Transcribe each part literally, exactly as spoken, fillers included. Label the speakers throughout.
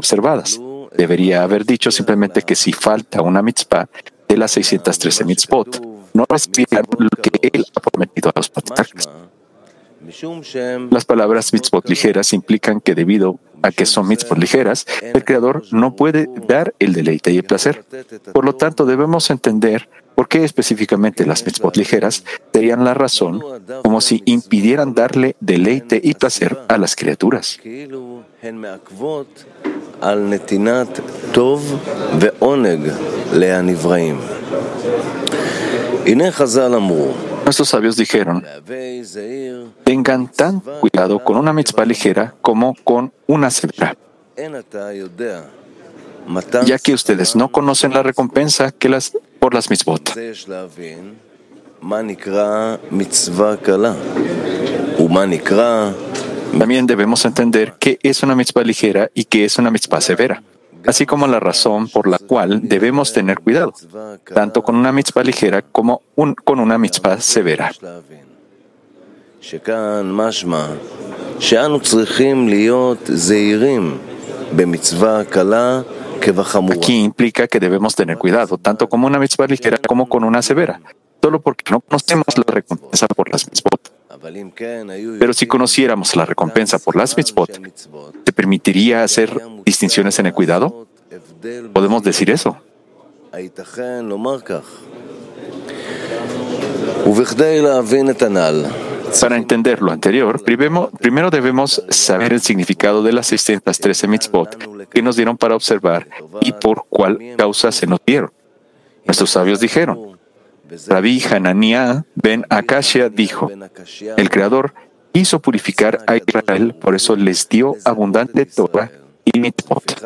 Speaker 1: observadas. Debería haber dicho simplemente que si falta una mitzvah de las seiscientas trece mitzvot, no recibirán lo que Él ha prometido a los patriarcas. Las palabras mitzvot ligeras implican que debido a que son mitzvot ligeras, el Creador no puede dar el deleite y el placer. Por lo tanto, debemos entender por qué específicamente las mitzvot ligeras serían la razón, como si impidieran darle deleite y placer a las criaturas. Nuestros sabios dijeron: tengan tan cuidado con una mitzvah ligera como con una severa, ya que ustedes no conocen la recompensa que las, por las mitzvot. También debemos entender qué es una mitzvah ligera y qué es una mitzvah severa, así como la razón por la cual debemos tener cuidado, tanto con una mitzvah ligera como un, con una mitzvah severa. Aquí implica que debemos tener cuidado, tanto con una mitzvah ligera como con una severa, solo porque no conocemos la recompensa por las mitzvot. Pero si conociéramos la recompensa por las mitzvot, ¿te permitiría hacer distinciones en el cuidado? ¿Podemos decir eso? Para entender lo anterior, primero, primero debemos saber el significado de las seiscientas trece mitzvot que nos dieron para observar y por cuál causa se nos dieron. Nuestros sabios dijeron: Rabí Hananiah ben Akashia dijo: el Creador quiso purificar a Israel, por eso les dio abundante Torah y mitzvot.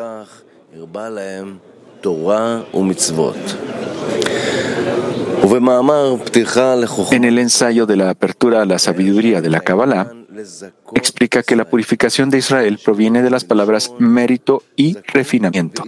Speaker 1: En el ensayo de la apertura a la sabiduría de la Kabbalah, explica que la purificación de Israel proviene de las palabras mérito y refinamiento.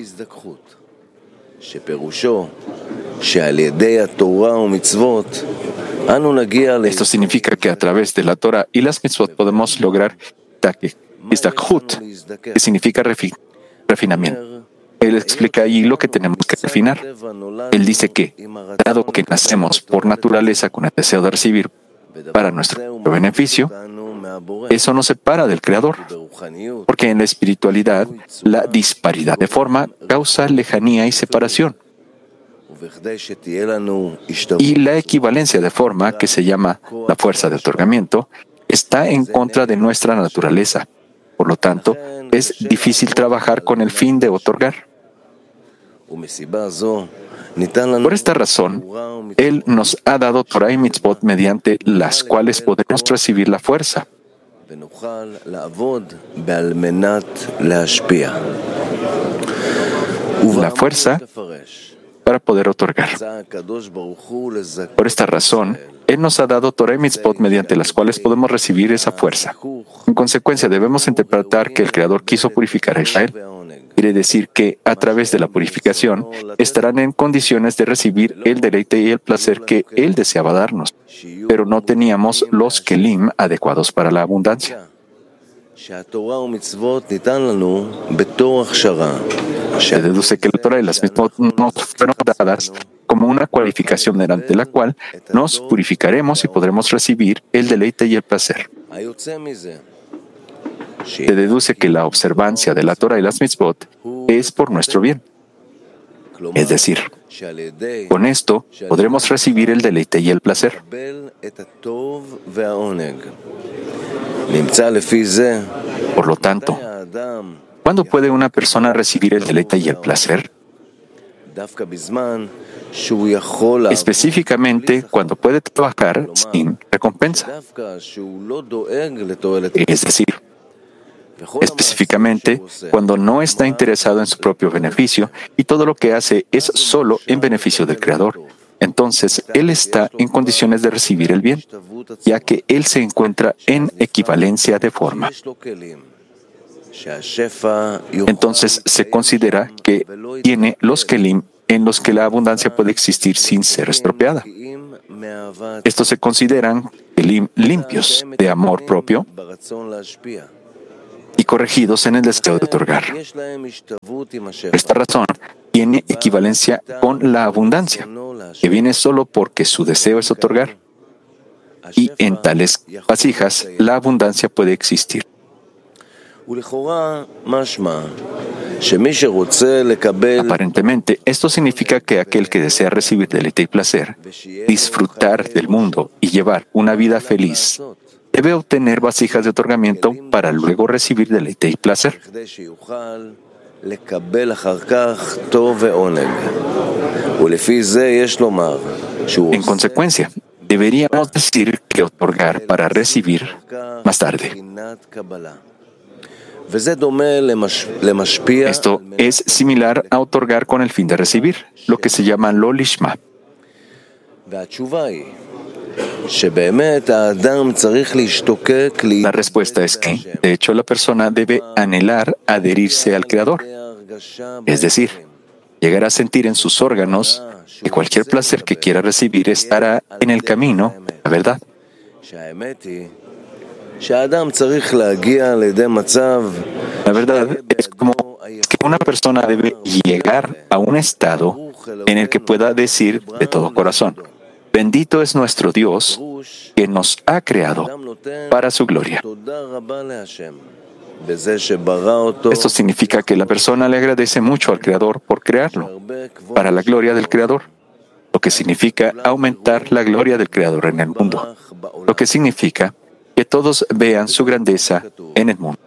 Speaker 1: Esto significa que a través de la Torah y las mitzvot podemos lograr izdakhut, que significa refi- refinamiento. Él explica allí lo que tenemos que refinar. Él dice que, dado que nacemos por naturaleza con el deseo de recibir para nuestro beneficio, eso nos separa del Creador, porque en la espiritualidad la disparidad de forma causa lejanía y separación. Y la equivalencia de forma, que se llama la fuerza de otorgamiento, está en contra de nuestra naturaleza. Por lo tanto, es difícil trabajar con el fin de otorgar. Por esta razón, Él nos ha dado Torah y mitzvot mediante las cuales podemos recibir la fuerza. La fuerza para poder otorgar. Por esta razón, Él nos ha dado Torah y mitzvot mediante las cuales podemos recibir esa fuerza. En consecuencia, debemos interpretar que el Creador quiso purificar a Israel. Quiere decir que, a través de la purificación, estarán en condiciones de recibir el deleite y el placer que Él deseaba darnos, pero no teníamos los kelim adecuados para la abundancia. Se deduce que la Torah y las mitzvot nos fueron dadas como una cualificación mediante la cual nos purificaremos y podremos recibir el deleite y el placer. Se deduce que la observancia de la Torah y las mitzvot es por nuestro bien. Es decir, con esto podremos recibir el deleite y el placer. Por lo tanto, ¿cuándo puede una persona recibir el deleite y el placer? Específicamente cuando puede trabajar sin recompensa. Es decir, específicamente cuando no está interesado en su propio beneficio y todo lo que hace es solo en beneficio del Creador. Entonces, Él está en condiciones de recibir el bien, ya que Él se encuentra en equivalencia de forma. Entonces, se considera que tiene los kelim en los que la abundancia puede existir sin ser estropeada. Estos se consideran kelim limpios de amor propio y corregidos en el deseo de otorgar. Por esta razón, tiene equivalencia con la abundancia, que viene solo porque su deseo es otorgar. Y en tales vasijas, la abundancia puede existir. Aparentemente, esto significa que aquel que desea recibir deleite y placer, disfrutar del mundo y llevar una vida feliz, debe obtener vasijas de otorgamiento para luego recibir deleite y placer. En consecuencia, deberíamos decir que otorgar para recibir más tarde. Esto es similar a otorgar con el fin de recibir, lo que se llama lo lishma. La respuesta es que, de hecho, la persona debe anhelar adherirse al Creador, es decir, llegar a sentir en sus órganos que cualquier placer que quiera recibir estará en el camino, la verdad. La verdad es como que una persona debe llegar a un estado en el que pueda decir de todo corazón: bendito es nuestro Dios que nos ha creado para su gloria. Esto significa que la persona le agradece mucho al Creador por crearlo, para la gloria del Creador, lo que significa aumentar la gloria del Creador en el mundo, lo que significa que todos vean su grandeza en el mundo.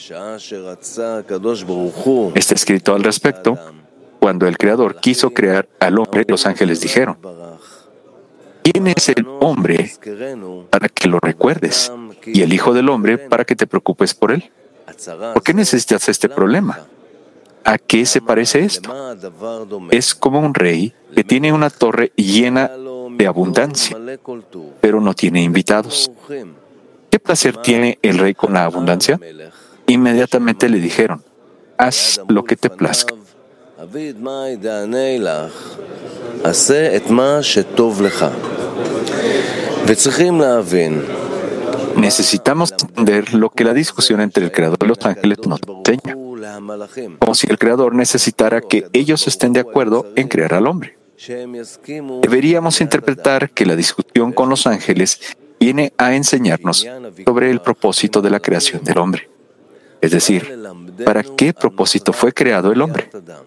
Speaker 1: Está escrito al respecto: cuando el Creador quiso crear al hombre, los ángeles dijeron: ¿quién es el hombre para que lo recuerdes? Y el Hijo del Hombre para que te preocupes por él. ¿Por qué necesitas este problema? ¿A qué se parece esto? Es como un rey que tiene una torre llena de abundancia, pero no tiene invitados. ¿Qué placer tiene el rey con la abundancia? Inmediatamente le dijeron: haz lo que te plazca. Necesitamos entender lo que la discusión entre el Creador y los ángeles nos enseña, como si el Creador necesitara que ellos estén de acuerdo en crear al hombre. Deberíamos interpretar que la discusión con los ángeles viene a enseñarnos sobre el propósito de la creación del hombre. Es decir, ¿para qué propósito fue creado el hombre?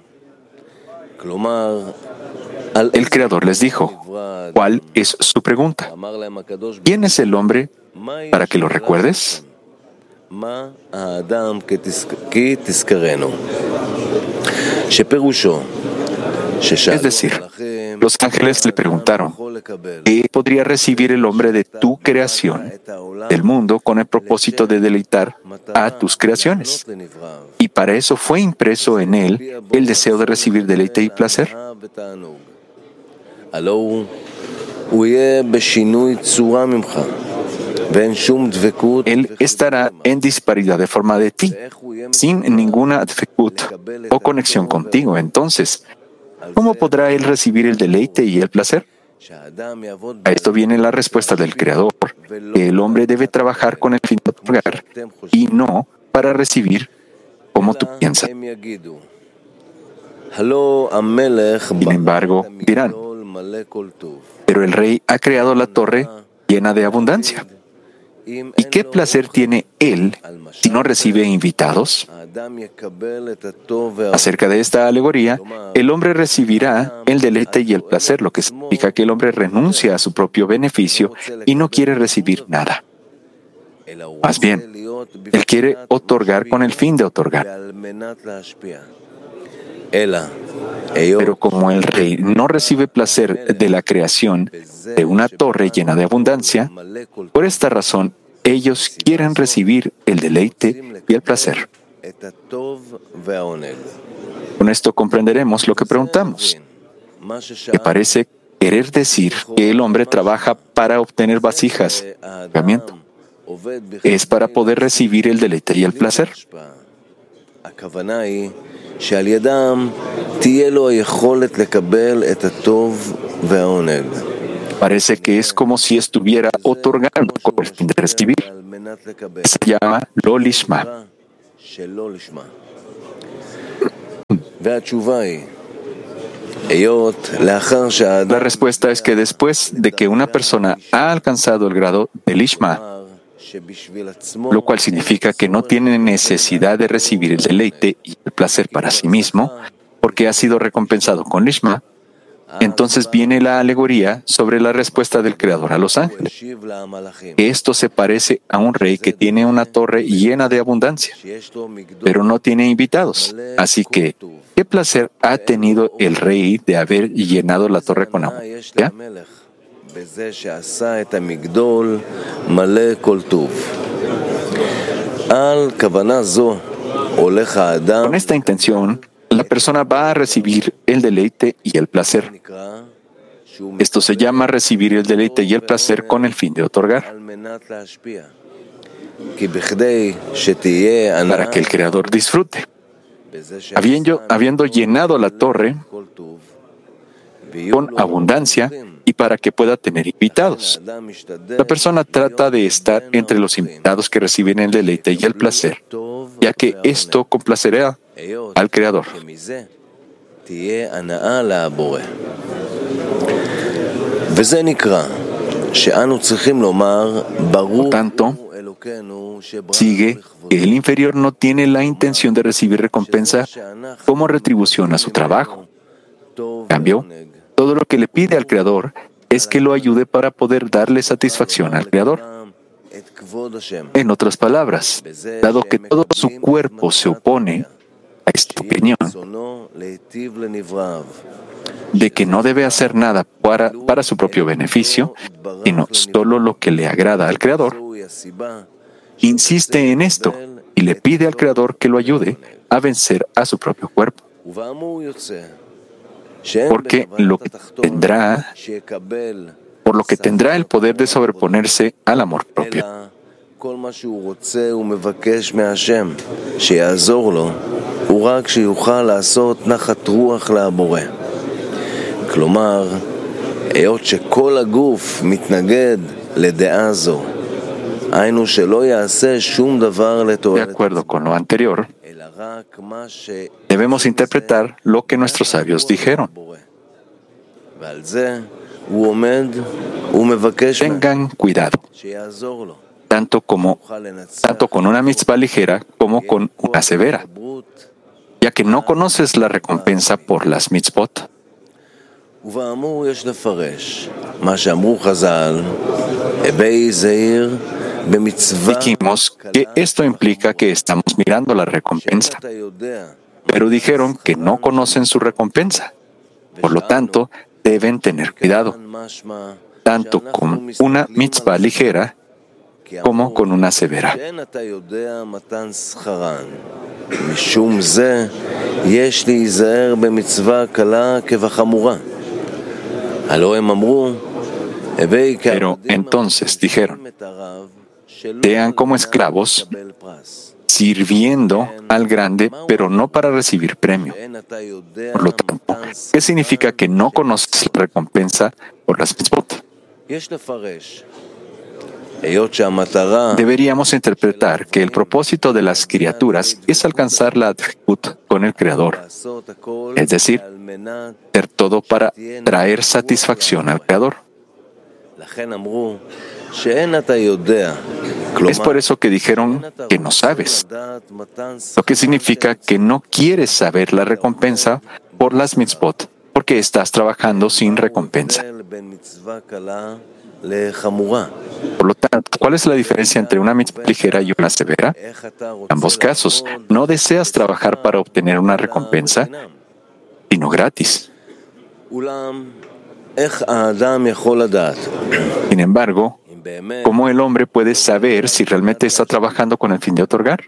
Speaker 1: El Creador les dijo: ¿cuál es su pregunta? ¿Quién es el hombre para que lo recuerdes? Es decir, los ángeles le preguntaron: ¿qué podría recibir el hombre de tu creación, del mundo, con el propósito de deleitar a tus creaciones? Y para eso fue impreso en él el deseo de recibir deleite y placer. Él estará en disparidad de forma de ti, sin ninguna dfekut o conexión contigo. Entonces, ¿cómo podrá él recibir el deleite y el placer? A esto viene la respuesta del Creador, que el hombre debe trabajar con el fin de otorgar y no para recibir como tú piensas. Sin embargo, dirán: pero el rey ha creado la torre llena de abundancia. ¿Y qué placer tiene él si no recibe invitados? Acerca de esta alegoría, el hombre recibirá el deleite y el placer, lo que significa que el hombre renuncia a su propio beneficio y no quiere recibir nada. Más bien, él quiere otorgar con el fin de otorgar. Pero como el rey no recibe placer de la creación de una torre llena de abundancia, por esta razón ellos quieren recibir el deleite y el placer. Con esto comprenderemos lo que preguntamos, que parece querer decir que el hombre trabaja para obtener vasijas de otorgamiento. Es para poder recibir el deleite y el placer. Parece que es como si estuviera otorgando con el fin de recibir. Se llama lo lishma. La respuesta es que después de que una persona ha alcanzado el grado de Lishma, lo cual significa que no tiene necesidad de recibir el deleite y el placer para sí mismo, porque ha sido recompensado con Lishma, entonces viene la alegoría sobre la respuesta del Creador a los ángeles. Esto se parece a un rey que tiene una torre llena de abundancia, pero no tiene invitados. Así que, ¿qué placer ha tenido el rey de haber llenado la torre con abundancia? Con esta intención, la persona va a recibir el deleite y el placer. Esto se llama recibir el deleite y el placer con el fin de otorgar, para que el Creador disfrute. Habiendo, habiendo llenado la torre con abundancia y para que pueda tener invitados. La persona trata de estar entre los invitados que reciben el deleite y el placer, ya que esto complacerá al Creador. Por tanto, sigue que el inferior no tiene la intención de recibir recompensa como retribución a su trabajo. En cambio, todo lo que le pide al Creador es que lo ayude para poder darle satisfacción al Creador. En otras palabras, dado que todo su cuerpo se opone a esta opinión de que no debe hacer nada para, para su propio beneficio, sino solo lo que le agrada al Creador, insiste en esto y le pide al Creador que lo ayude a vencer a su propio cuerpo. Porque lo que tendrá, por lo que tendrá el poder de sobreponerse al amor propio. De acuerdo con lo anterior, debemos interpretar lo que nuestros sabios dijeron. Tengan cuidado, tanto, como, tanto con una mitzvah ligera como con una severa, ya que no conoces la recompensa por las mitzvot. Dijimos que esto implica que estamos mirando la recompensa, pero dijeron que no conocen su recompensa. Por lo tanto, deben tener cuidado, tanto con una mitzvah ligera como con una severa. Pero entonces dijeron, sean como esclavos, sirviendo al grande, pero no para recibir premio. Por lo tanto, ¿qué significa que no conoces la recompensa por las mitzvot? Deberíamos interpretar que el propósito de las criaturas es alcanzar la adhikut con el Creador, es decir, hacer todo para traer satisfacción al Creador. Es por eso que dijeron que no sabes, lo que significa que no quieres saber la recompensa por las mitzvot, porque estás trabajando sin recompensa. Por lo tanto, ¿cuál es la diferencia entre una mitzvah ligera y una severa? En ambos casos, no deseas trabajar para obtener una recompensa, sino gratis. Sin embargo, ¿cómo el hombre puede saber si realmente está trabajando con el fin de otorgar?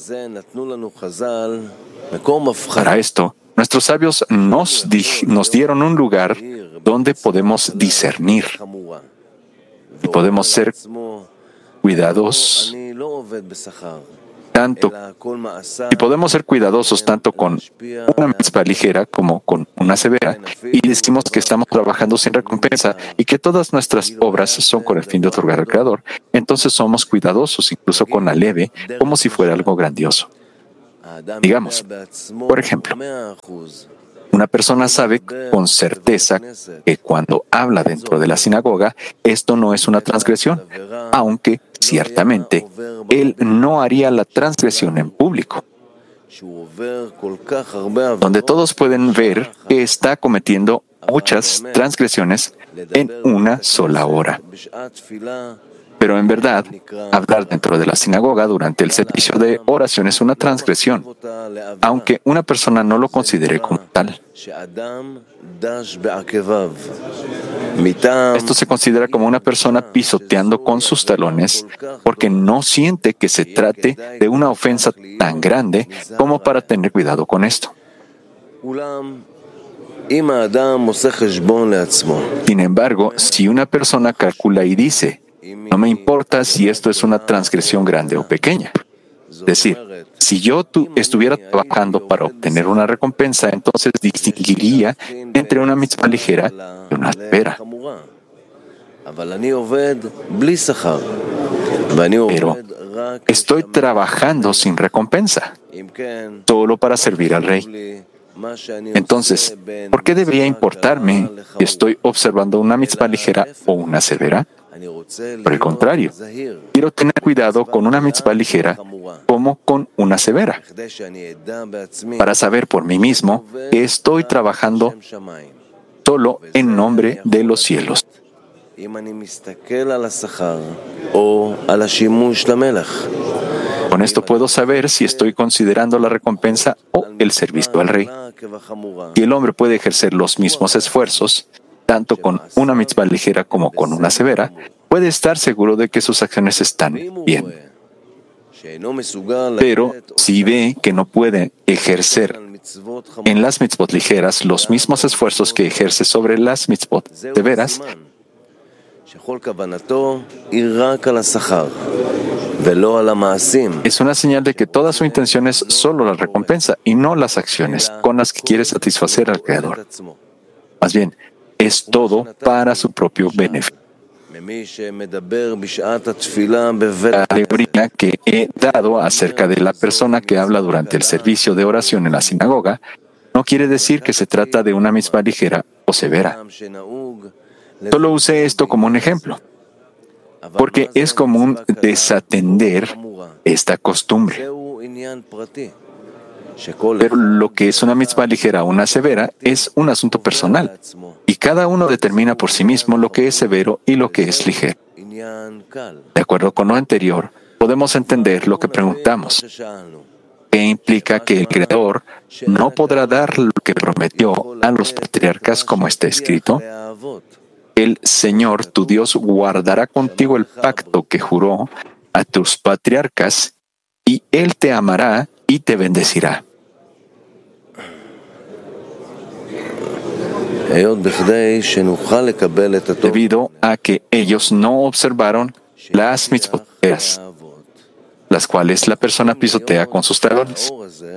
Speaker 1: Para esto, nuestros sabios nos, di- nos dieron un lugar donde podemos discernir y podemos ser cuidadosos tanto y podemos ser cuidadosos tanto con una mitzvah ligera como con una severa, y decimos que estamos trabajando sin recompensa y que todas nuestras obras son con el fin de otorgar al Creador. Entonces somos cuidadosos incluso con la leve, como si fuera algo grandioso. Digamos, por ejemplo, una persona sabe con certeza que cuando habla dentro de la sinagoga, esto no es una transgresión, aunque ciertamente él no haría la transgresión en público, donde todos pueden ver que está cometiendo muchas transgresiones en una sola hora. Pero en verdad, hablar dentro de la sinagoga durante el servicio de oración es una transgresión, aunque una persona no lo considere como tal. Esto se considera como una persona pisoteando con sus talones porque no siente que se trate de una ofensa tan grande como para tener cuidado con esto. Sin embargo, si una persona calcula y dice, no me importa si esto es una transgresión grande o pequeña. Es decir, si yo tu, estuviera trabajando para obtener una recompensa, entonces distinguiría entre una mitzvah ligera y una severa. Pero estoy trabajando sin recompensa, solo para servir al rey. Entonces, ¿por qué debería importarme si estoy observando una mitzvah ligera o una severa? Por el contrario, quiero tener cuidado con una mitzvah ligera como con una severa, para saber por mí mismo que estoy trabajando solo en nombre de los cielos. Con esto puedo saber si estoy considerando la recompensa o el servicio al rey. Y el hombre puede ejercer los mismos esfuerzos, tanto con una mitzvah ligera como con una severa, puede estar seguro de que sus acciones están bien. Pero si ve que no puede ejercer en las mitzvot ligeras los mismos esfuerzos que ejerce sobre las mitzvot severas, es una señal de que toda su intención es solo la recompensa y no las acciones con las que quiere satisfacer al Creador. Más bien, es todo para su propio beneficio. La alegoría que he dado acerca de la persona que habla durante el servicio de oración en la sinagoga no quiere decir que se trata de una mitzvah ligera o severa. Solo usé esto como un ejemplo, porque es común desatender esta costumbre. Pero lo que es una mitzvah ligera o una severa es un asunto personal, y cada uno determina por sí mismo lo que es severo y lo que es ligero. De acuerdo con lo anterior, podemos entender lo que preguntamos. ¿Qué implica que el Creador no podrá dar lo que prometió a los patriarcas como está escrito? El Señor, tu Dios, guardará contigo el pacto que juró a tus patriarcas, y Él te amará y te bendecirá. Debido a que ellos no observaron las mitzvot, las cuales la persona pisotea con sus talones.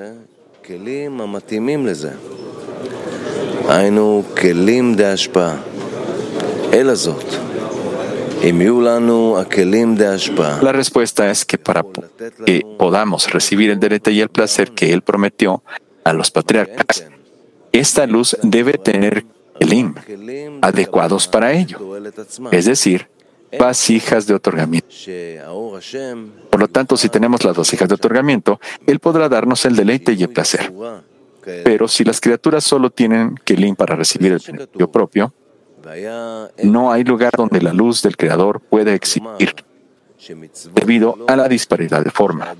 Speaker 1: La respuesta es que para que podamos recibir el deleite y el placer que Él prometió a los patriarcas, esta luz debe tener kelim adecuados para ello, es decir, vasijas de otorgamiento. Por lo tanto, si tenemos las vasijas de otorgamiento, Él podrá darnos el deleite y el placer. Pero si las criaturas solo tienen kelim para recibir el beneficio propio, no hay lugar donde la luz del Creador pueda existir, debido a la disparidad de forma.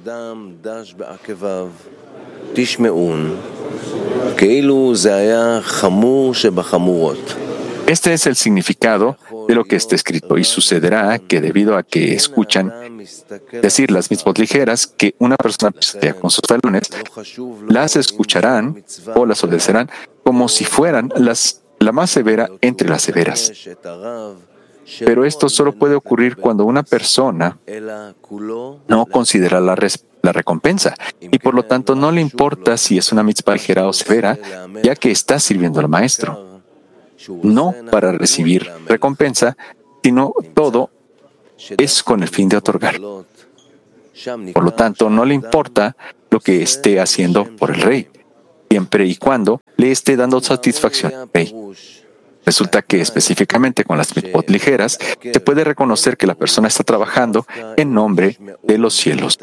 Speaker 1: Este es el significado de lo que está escrito, y sucederá que debido a que escuchan decir las mitzvot ligeras que una persona pisotea con sus talones, las escucharán o las obedecerán como si fueran las la más severa entre las severas. Pero esto solo puede ocurrir cuando una persona no considera la, res, la recompensa y por lo tanto no le importa si es una mitzvah ligera o severa, ya que está sirviendo al Maestro. No para recibir recompensa, sino todo es con el fin de otorgar. Por lo tanto, no le importa lo que esté haciendo por el rey, siempre y cuando le esté dando satisfacción al rey. Resulta que específicamente con las mitzvot ligeras se puede reconocer que la persona está trabajando en nombre de los cielos.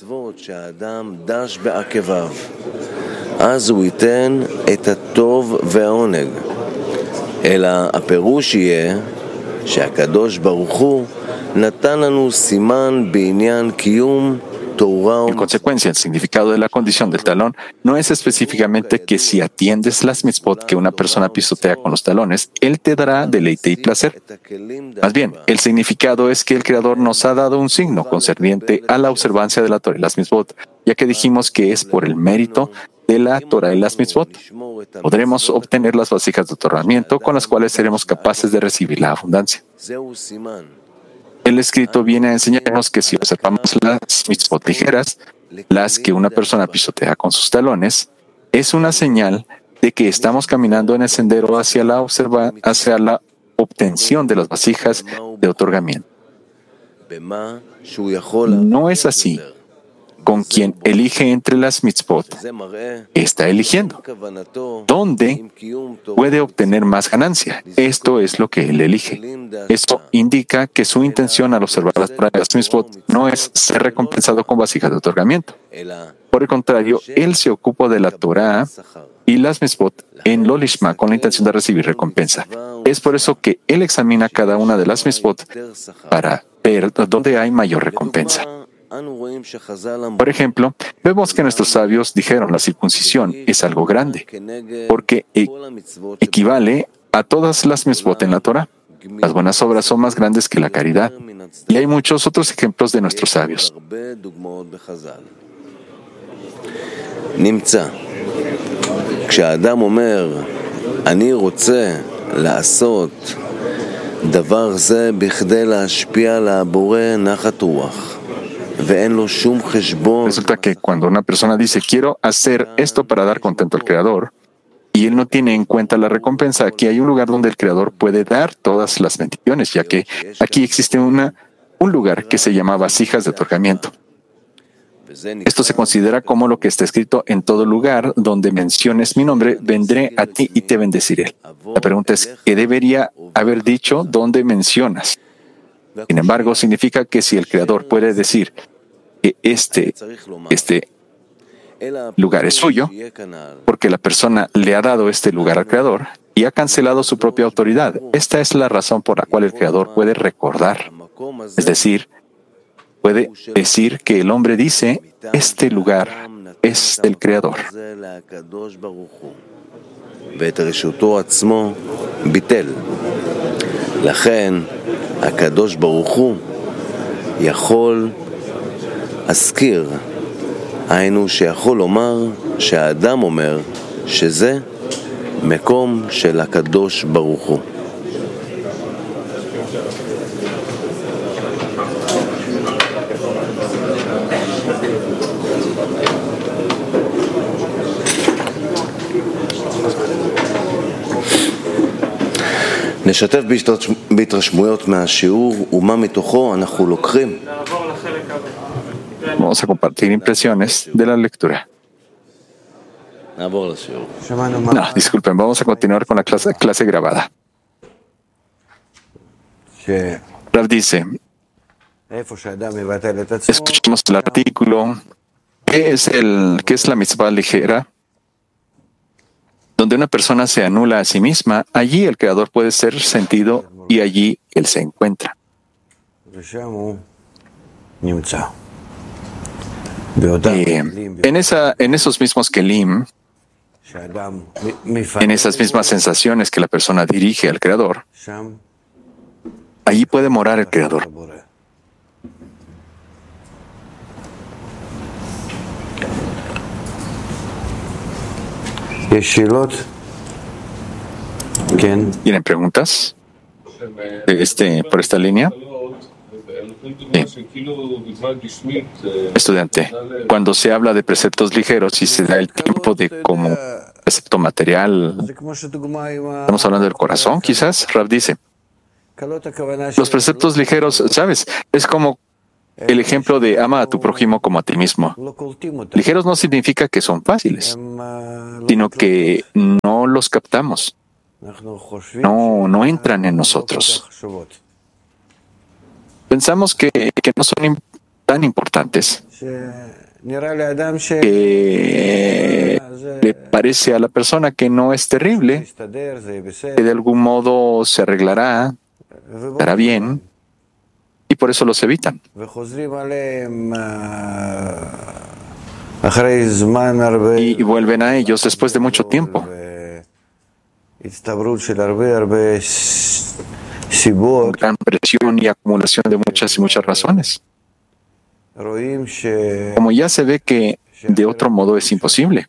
Speaker 1: En consecuencia, el significado de la condición del talón no es específicamente que si atiendes las mitzvot que una persona pisotea con los talones, él te dará deleite y placer. Más bien, el significado es que el Creador nos ha dado un signo concerniente a la observancia de la Torah y las mitzvot, ya que dijimos que es por el mérito de la Torah y las mitzvot. Podremos obtener las vasijas de otorgamiento con las cuales seremos capaces de recibir la abundancia. El escrito viene a enseñarnos que si observamos las mitzvot ligeras, las que una persona pisotea con sus talones, es una señal de que estamos caminando en el sendero hacia la, observa, hacia la obtención de las vasijas de otorgamiento. No es así. Con quien elige entre las mitzvot, está eligiendo dónde puede obtener más ganancia. Esto es lo que él elige. Esto indica que su intención al observar las mitzvot no es ser recompensado con vasijas de otorgamiento. Por el contrario, él se ocupa de la Torah y las mitzvot en lo lishma con la intención de recibir recompensa. Es por eso que él examina cada una de las mitzvot para ver dónde hay mayor recompensa. Por ejemplo, vemos que nuestros sabios dijeron la circuncisión es algo grande, porque e- equivale a todas las mitzvot en la Torah. Las buenas obras son más grandes que la caridad. Y hay muchos otros ejemplos de nuestros sabios.
Speaker 2: כשאדם אומר, אני רוצה לעשות דבר זה בכדי להשפיע על הבורא נחת רוח.
Speaker 1: Resulta que cuando una persona dice, quiero hacer esto para dar contento al Creador, y él no tiene en cuenta la recompensa, aquí hay un lugar donde el Creador puede dar todas las bendiciones, ya que aquí existe una, un lugar que se llama vasijas de otorgamiento. Esto se considera como lo que está escrito: en todo lugar donde menciones mi nombre, vendré a ti y te bendeciré. La pregunta es, ¿qué debería haber dicho donde mencionas? Sin embargo, significa que si el Creador puede decir que este, este lugar es suyo, porque la persona le ha dado este lugar al Creador y ha cancelado su propia autoridad. Esta es la razón por la cual el Creador puede recordar. Es decir, puede decir que el hombre dice, este lugar es del Creador.
Speaker 2: הקדוש ברוך הוא יכול להזכיר, היינו שיכול לומר שהאדם אומר שזה מקום של הקדוש ברוך הוא. נשתף בהתרשמויות מהשיעור ומה מתוכו אנחנו לוקחים.
Speaker 1: Vamos a compartir impresiones de la lectura. No, disculpen, vamos a continuar con la clase, clase grabada. Rav dice, escuchemos el artículo. ¿Qué es, el, qué es la mitzvah ligera? Donde una persona se anula a sí misma, allí el Creador puede ser sentido y allí Él se encuentra. Eh, en, esa, en esos mismos kelim, en esas mismas sensaciones que la persona dirige al Creador, allí puede morar el Creador. ¿Tienen preguntas este, por esta línea? Sí. Estudiante, cuando se habla de preceptos ligeros y se da el tiempo de como precepto material, estamos hablando del corazón, quizás. Rav dice, los preceptos ligeros, ¿sabes? Es como el ejemplo de ama a tu prójimo como a ti mismo. Ligeros no significa que son fáciles, sino que no los captamos. No, no entran en nosotros. Pensamos que, que no son tan importantes, que le parece a la persona que no es terrible, que de algún modo se arreglará, estará bien, y por eso los evitan. Y, y vuelven a ellos después de mucho tiempo. Gran presión y acumulación de muchas y muchas razones. Como ya se ve que de otro modo es imposible.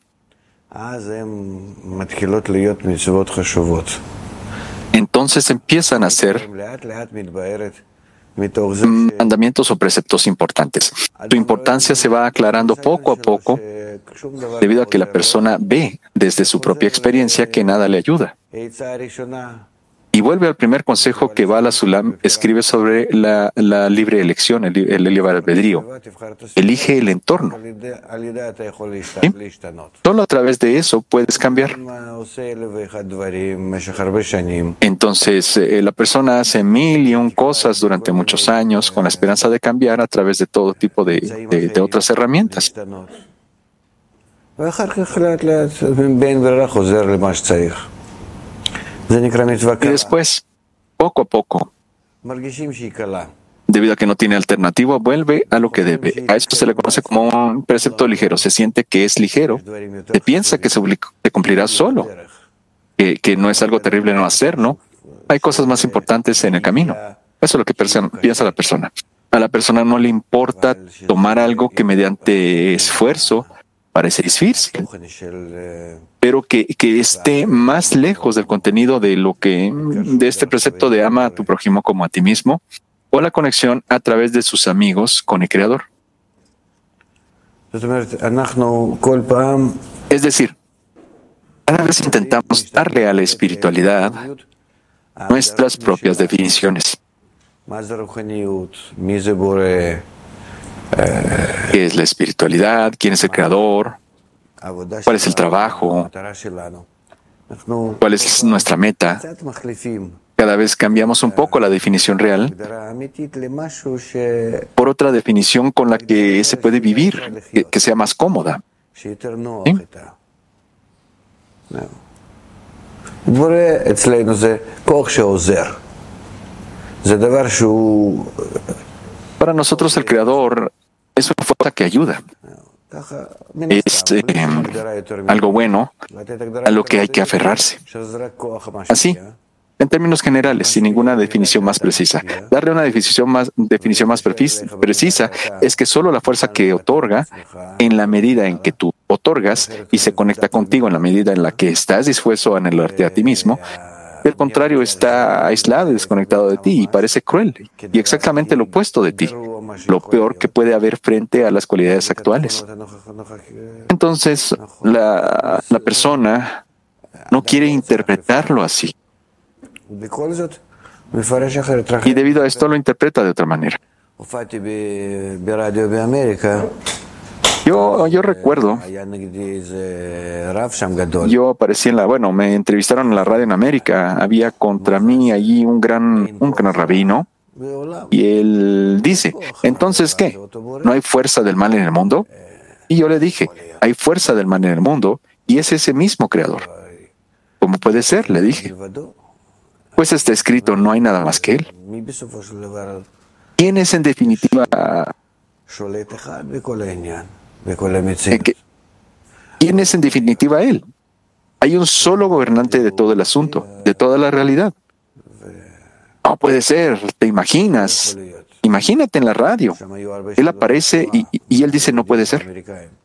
Speaker 1: Entonces empiezan a ser mandamientos o preceptos importantes. Su importancia se va aclarando poco a poco debido a que la persona ve desde su propia experiencia que nada le ayuda. Y vuelve al primer consejo que Bala Sulam escribe sobre la, la libre elección, el, el libre albedrío. Elige el entorno. ¿Sí? Solo a través de eso puedes cambiar. Entonces, eh, la persona hace mil y un cosas durante muchos años con la esperanza de cambiar a través de todo tipo de, de, de otras herramientas. Y después, poco a poco, debido a que no tiene alternativa, vuelve a lo que debe. A esto se le conoce como un precepto ligero. Se siente que es ligero, se piensa que se cumplirá solo, que, que no es algo terrible no hacer, ¿no? Hay cosas más importantes en el camino. Eso es lo que piensa la persona. A la persona no le importa tomar algo que mediante esfuerzo parece difícil, pero que, que esté más lejos del contenido de lo que de este precepto de ama a tu prójimo como a ti mismo, o la conexión a través de sus amigos con el Creador. Es decir, cada vez intentamos darle a la espiritualidad nuestras propias definiciones. ¿Qué es la espiritualidad? ¿Quién es el Creador? ¿Cuál es el trabajo? ¿Cuál es nuestra meta? Cada vez cambiamos un poco la definición real por otra definición con la que se puede vivir, que, que sea más cómoda. ¿Sí? Para nosotros el Creador es una fuerza que ayuda. Es eh, algo bueno a lo que hay que aferrarse. Así, en términos generales, sin ninguna definición más precisa. Darle una definición más, definición más precisa es que solo la fuerza que otorga, en la medida en que tú otorgas y se conecta contigo en la medida en la que estás dispuesto a anhelarte a ti mismo, el contrario está aislado y desconectado de ti y parece cruel y exactamente lo opuesto de ti, lo peor que puede haber frente a las cualidades actuales. Entonces, la, la persona no quiere interpretarlo así. Y debido a esto lo interpreta de otra manera. Yo, yo recuerdo, yo aparecí en la, bueno, me entrevistaron en la radio en América, había contra mí allí un gran, un gran rabino, y él dice, ¿entonces qué? ¿No hay fuerza del mal en el mundo? Y yo le dije, hay fuerza del mal en el mundo, y es ese mismo Creador. ¿Cómo puede ser? Le dije. Pues está escrito, no hay nada más que Él. ¿Quién es en definitiva? ¿Quién es en definitiva Él? Hay un solo gobernante de todo el asunto, de toda la realidad. No puede ser, te imaginas. Imagínate en la radio. Él aparece y, y Él dice, no puede ser.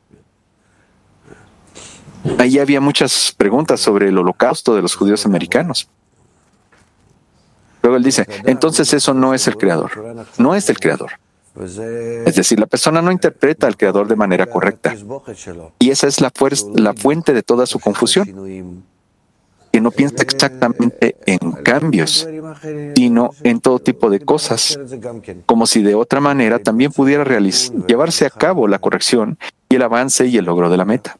Speaker 1: Ahí había muchas preguntas sobre el holocausto de los judíos americanos. Luego Él dice, entonces eso no es el Creador. No es el Creador. Es decir, la persona no interpreta al Creador de manera correcta. Y esa es la, fuerza, la fuente de toda su confusión. Que no piensa exactamente en cambios, sino en todo tipo de cosas, como si de otra manera también pudiera realiz- llevarse a cabo la corrección y el avance y el logro de la meta.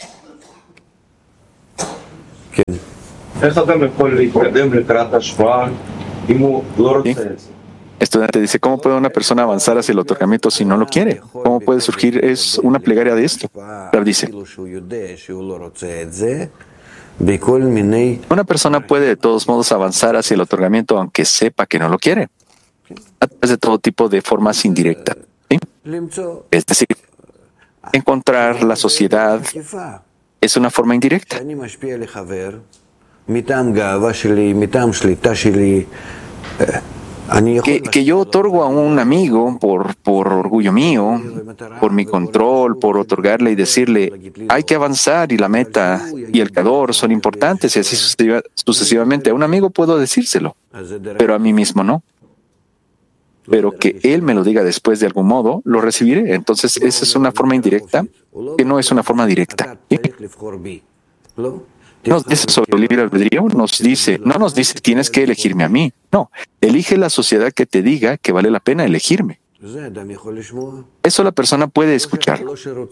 Speaker 1: ¿Sí? Estudiante dice, ¿cómo puede una persona avanzar hacia el otorgamiento si no lo quiere? ¿Cómo puede surgir? Es una plegaria de esto. Rab dice, una persona puede de todos modos avanzar hacia el otorgamiento aunque sepa que no lo quiere, a través de todo tipo de formas indirectas. ¿Sí? Es decir, encontrar la sociedad es una forma indirecta. Que, que yo otorgo a un amigo por, por orgullo mío, por mi control, por otorgarle y decirle, hay que avanzar y la meta y el creador son importantes y así sucesiva, sucesivamente. A un amigo puedo decírselo, pero a mí mismo no. Pero que él me lo diga después de algún modo, lo recibiré. Entonces, esa es una forma indirecta que no es una forma directa. ¿Sí? Nos dice sobre el libre albedrío, nos dice, no nos dice tienes que elegirme a mí. No, elige la sociedad que te diga que vale la pena elegirme. Eso la persona puede escuchar.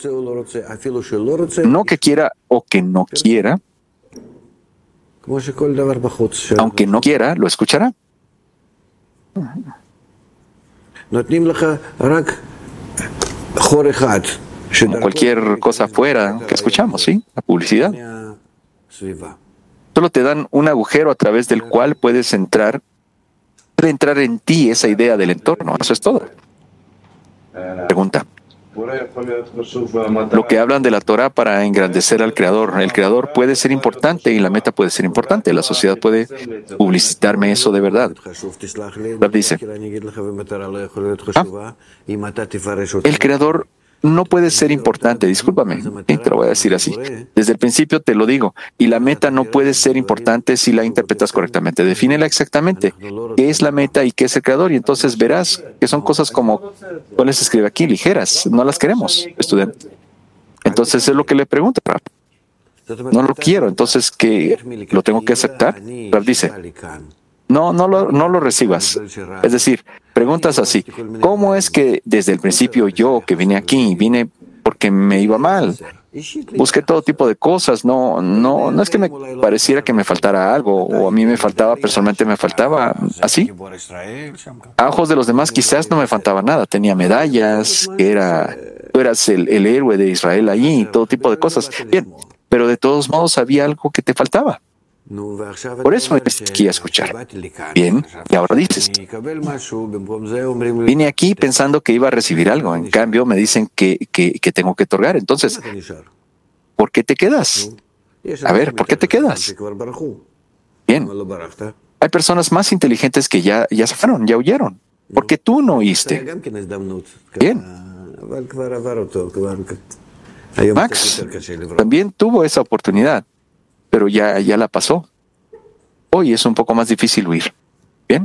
Speaker 1: No que quiera o que no quiera, aunque no quiera, lo escuchará. Como cualquier cosa fuera que escuchamos, ¿sí? La publicidad. Solo te dan un agujero a través del cual puedes entrar, puede entrar en ti esa idea del entorno. Eso es todo. Pregunta. Lo que hablan de la Torah para engrandecer al Creador. El Creador puede ser importante y la meta puede ser importante. La sociedad puede publicitarme eso de verdad. Rab dice, ah, el Creador no puede ser importante, discúlpame, ¿sí? Te lo voy a decir así. Desde el principio te lo digo, y la meta no puede ser importante si la interpretas correctamente. Defínela exactamente. ¿Qué es la meta y qué es el creador? Y entonces verás que son cosas como, ¿cuál se escribe aquí? Ligeras. No las queremos, estudiante. Entonces es lo que le pregunto, Rab. No lo quiero, entonces ¿qué? ¿Lo tengo que aceptar? Rab dice, no, no lo, no lo recibas. Es decir, preguntas así, ¿cómo es que desde el principio yo que vine aquí, vine porque me iba mal? Busqué todo tipo de cosas, no, no, no es que me pareciera que me faltara algo, o a mí me faltaba, personalmente me faltaba, así. A ojos de los demás quizás no me faltaba nada, tenía medallas, que era, tú eras el, el héroe de Israel allí, todo tipo de cosas. Bien, pero de todos modos había algo que te faltaba. Por eso me aquí a escuchar. Bien, y ahora dices, vine aquí pensando que iba a recibir algo, en cambio me dicen que, que, que tengo que otorgar. Entonces, ¿por qué te quedas? A ver, ¿por qué te quedas? Bien, hay personas más inteligentes que ya, ya se fueron, ya huyeron. ¿Por qué tú no oíste? Bien. Max también tuvo esa oportunidad, pero ya, ya la pasó. Hoy es un poco más difícil huir. ¿Bien?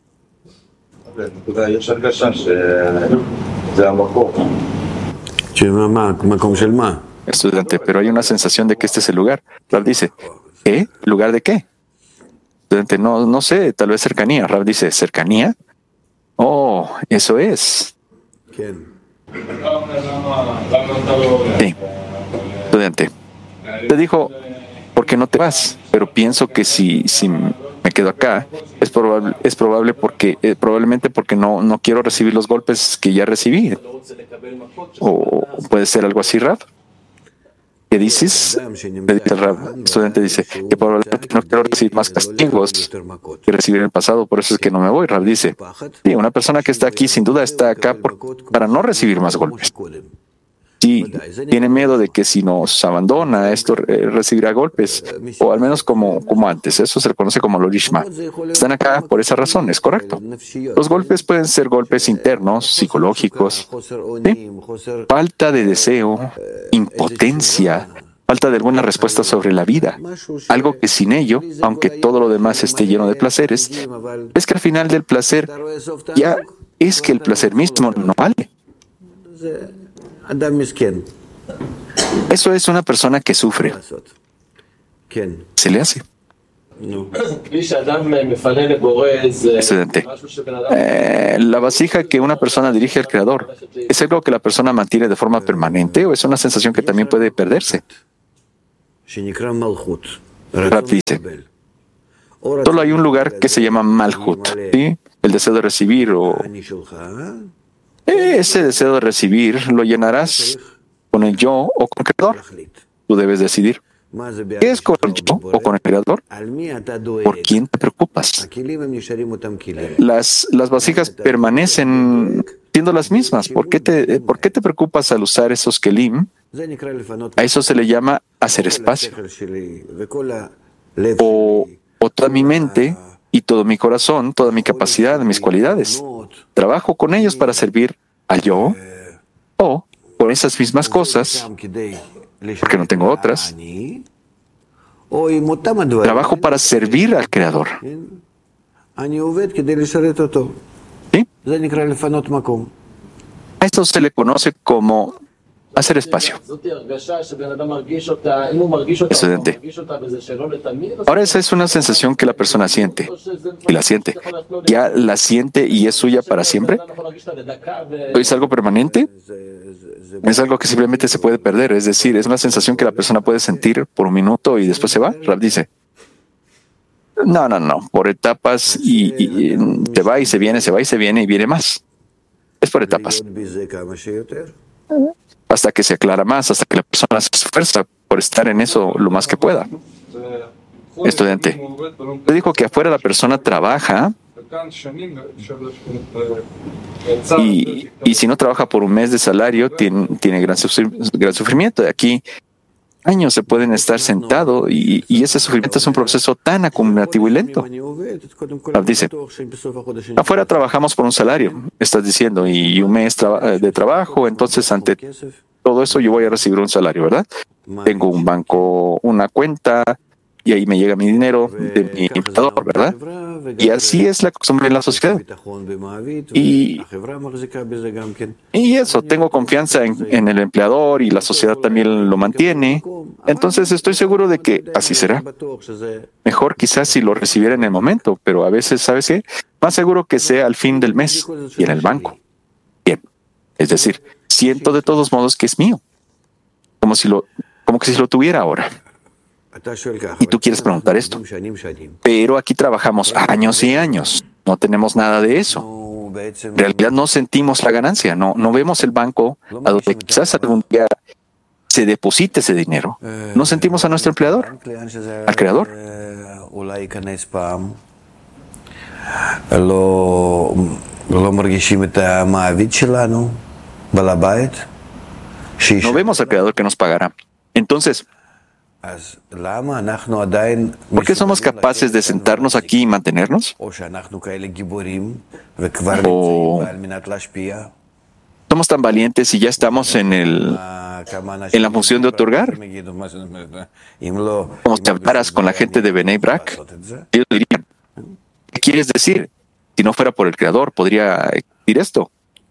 Speaker 1: Estudiante, pero hay una sensación de que este es el lugar. Rab dice, ¿qué? ¿Lugar de qué? Estudiante, no, no sé, tal vez cercanía. Rab dice, ¿cercanía? Oh, eso es. Sí. Estudiante, te dijo, ¿por qué no te vas? Pero pienso que si, si me quedo acá, es probable, es probable porque, eh, probablemente porque no, no quiero recibir los golpes que ya recibí. O puede ser algo así, Rab. ¿Qué dices? Le dice el Rab. El estudiante dice que probablemente no quiero recibir más castigos que recibir en el pasado, por eso es que no me voy. Rab dice, sí, una persona que está aquí sin duda está acá por, para no recibir más golpes. Sí, tiene miedo de que si nos abandona, esto eh, recibirá golpes, o al menos como, como antes. Eso se le conoce como lo lishma. Están acá por esa razón, es correcto. Los golpes pueden ser golpes internos, psicológicos, ¿sí? Falta de deseo, impotencia, falta de alguna respuesta sobre la vida. Algo que sin ello, aunque todo lo demás esté lleno de placeres, es que al final del placer ya es que el placer mismo no vale. Eso es una persona que sufre. Se le hace. Excelente. Eh, la vasija que una persona dirige al Creador, ¿es algo que la persona mantiene de forma permanente o es una sensación que también puede perderse? Rab dice, solo hay un lugar que se llama Malhut, ¿sí? El deseo de recibir o... Ese deseo de recibir lo llenarás con el yo o con el Creador. Tú debes decidir. ¿Qué es con el yo o con el Creador? ¿Por quién te preocupas? Las, las vasijas permanecen siendo las mismas. ¿Por qué, te, ¿Por qué te preocupas al usar esos kelim? A eso se le llama hacer espacio. O, o toda mi mente y todo mi corazón, toda mi capacidad, mis cualidades. Trabajo con ellos para servir al yo o con esas mismas cosas, porque no tengo otras. Trabajo para servir al Creador. ¿Sí? A esto se le conoce como hacer espacio. Excelente. Ahora esa es una sensación que la persona siente, y la siente. ¿Ya la siente y es suya para siempre? ¿Es algo permanente? Es algo que simplemente se puede perder, es decir, es una sensación que la persona puede sentir por un minuto y después se va. Rab dice, no, no, no, por etapas y, y, y se va y se viene, se va y se viene y viene más. Es por etapas. Hasta que se aclara más, hasta que la persona se esfuerza por estar en eso lo más que pueda. Estudiante, te dijo que afuera la persona trabaja y, y si no trabaja por un mes de salario, tiene, tiene gran, sufri gran sufrimiento. De aquí, años se pueden estar sentados y, y ese sufrimiento es un proceso tan acumulativo y lento. Dice, afuera trabajamos por un salario, estás diciendo, y un mes tra de trabajo, entonces ante todo eso yo voy a recibir un salario, ¿verdad? Tengo un banco, una cuenta, y ahí me llega mi dinero de mi empleador, ¿verdad? Y así es la costumbre en la sociedad. Y, y eso, tengo confianza en, en el empleador y la sociedad también lo mantiene. Entonces estoy seguro de que así será. Mejor quizás si lo recibiera en el momento, pero a veces, ¿sabes qué? Más seguro que sea al fin del mes y en el banco. Bien. Es decir, siento de todos modos que es mío. Como si lo, como que si lo tuviera ahora. Y tú quieres preguntar esto. Pero aquí trabajamos años y años. No tenemos nada de eso. En realidad no sentimos la ganancia. No, no vemos el banco a donde quizás algún día se deposite ese dinero. No sentimos a nuestro empleador, al Creador. No vemos al Creador que nos pagará. Entonces, ¿por qué somos capaces de sentarnos aquí y mantenernos? ¿O somos tan valientes y ya estamos en, el, en la función de otorgar? Como te amparas con la gente de Bnei Brak, ellos dirían, ¿qué quieres decir? Si no fuera por el Creador, ¿podría decir esto?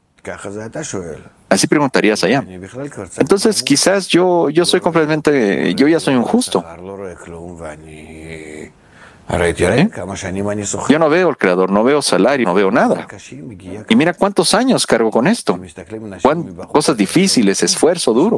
Speaker 1: Así preguntarías allá. Entonces, quizás yo, yo soy completamente, yo ya soy un justo. ¿Eh? Yo no veo el Creador, no veo salario, no veo nada. Y mira cuántos años cargo con esto. Cuántas cosas difíciles, esfuerzo duro.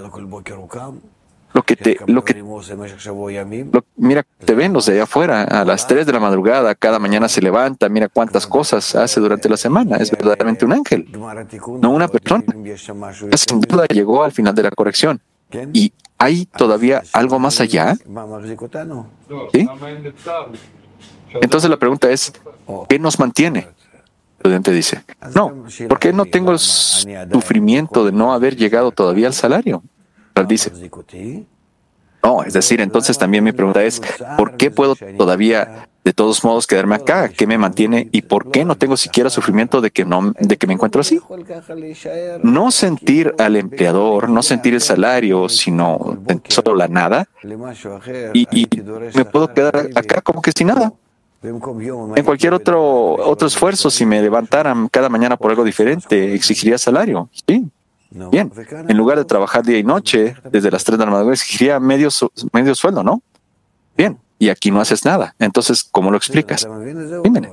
Speaker 1: Lo que te, lo que, lo, mira, te ven los de allá afuera a las tres de la madrugada, cada mañana se levanta, mira cuántas cosas hace durante la semana. Es verdaderamente un ángel, no una persona. Sin duda llegó al final de la corrección. ¿Y hay todavía algo más allá? ¿Sí? Entonces la pregunta es, ¿qué nos mantiene? El estudiante dice, no, ¿por qué no tengo el sufrimiento de no haber llegado todavía al salario? Dice, no, es decir, entonces también mi pregunta es, ¿por qué puedo todavía de todos modos quedarme acá? ¿Qué me mantiene? ¿Y por qué no tengo siquiera sufrimiento de que, no, de que me encuentro así? No sentir al empleador, no sentir el salario, sino solo la nada. Y, y me puedo quedar acá como que sin nada. En cualquier otro, otro esfuerzo, si me levantaran cada mañana por algo diferente, exigiría salario. Sí. Bien, en lugar de trabajar día y noche, desde las tres de la madrugada, exigiría medio, su medio sueldo, ¿no? Bien, y aquí no haces nada. Entonces, ¿cómo lo explicas? Dime.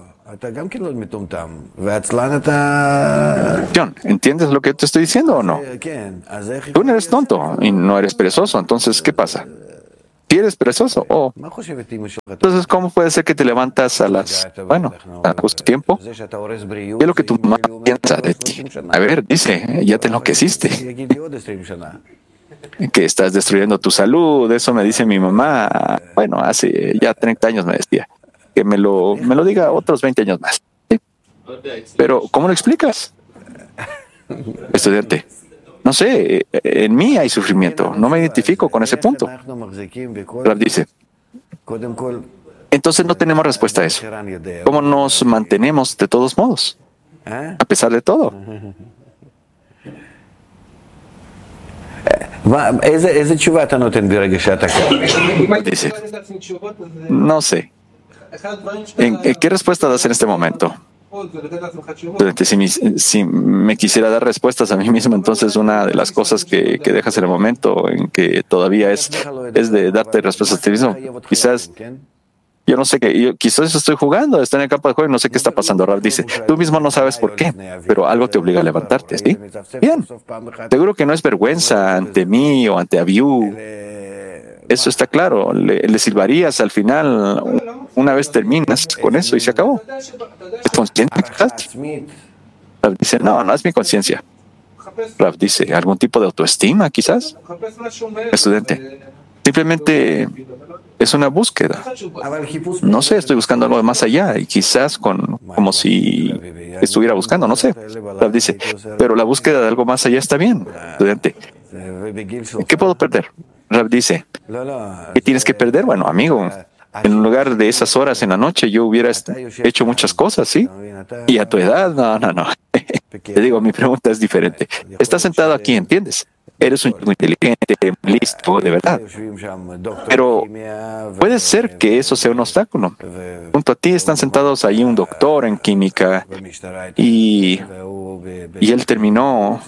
Speaker 1: John, ¿entiendes lo que te estoy diciendo o no? Tú no eres tonto y no eres perezoso. Entonces, ¿qué pasa? Si eres perezoso, oh. Entonces, ¿cómo puede ser que te levantas a las, bueno, a justo tiempo? ¿Qué es lo que tu mamá piensa de ti? A ver, dice, ya te enloqueciste. Que estás destruyendo tu salud, eso me dice mi mamá. Bueno, hace ya treinta años me decía. Que me lo, me lo diga otros veinte años más. ¿Sí? Pero, ¿cómo lo explicas? Estudiante. No sé, en mí hay sufrimiento, no me identifico con ese punto. Rav dice, entonces no tenemos respuesta a eso. ¿Cómo nos mantenemos de todos modos? A pesar de todo. Dice, no sé. ¿En, en qué respuesta das en este momento? Si me, si me quisiera dar respuestas a mí mismo, entonces una de las cosas que, que dejas en el momento en que todavía es, es de darte respuestas a ti mismo. Quizás, yo no sé qué, yo, quizás estoy jugando, estoy en el campo de juego y no sé qué está pasando. Rav dice, tú mismo no sabes por qué, pero algo te obliga a levantarte, ¿sí? Bien. Seguro que no es vergüenza ante mí o ante Abiú. Eso está claro. Le, le silbarías al final, una vez terminas con eso y se acabó. ¿Es consciente? Rav dice, no, no es mi conciencia. Rav dice, ¿algún tipo de autoestima quizás? Estudiante, simplemente es una búsqueda. No sé, estoy buscando algo de más allá y quizás con, como si estuviera buscando, no sé. Rav dice, pero la búsqueda de algo más allá está bien, estudiante. ¿Qué puedo perder? Rav dice, ¿qué tienes que perder? Bueno, amigo, en lugar de esas horas en la noche yo hubiera hecho muchas cosas, ¿sí? Y a tu edad, no, no, no. Te digo, mi pregunta es diferente. Estás sentado aquí, ¿entiendes? Eres un chico inteligente, listo, de verdad. Pero puede ser que eso sea un obstáculo. Junto a ti están sentados ahí un doctor en química y, y él terminó...